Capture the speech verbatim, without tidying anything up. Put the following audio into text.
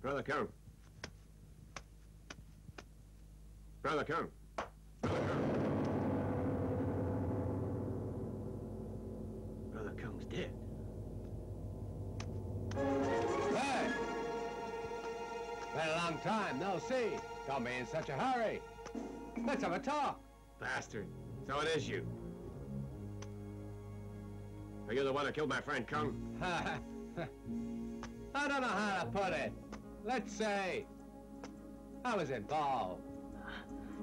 Brother Kung. Brother Kung. Brother Kung's dead. Hey! Been a long time, no see. Don't be in such a hurry. Let's have a talk. Bastard. So it is you. Are you the one that killed my friend Kung? I don't know how to put it. Let's say I was involved.